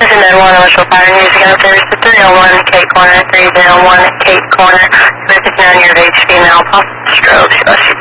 Med 1, initial pattern using on service to 301 Cape Corner, 301 Cape Corner, 59 year of age female, possible stroke,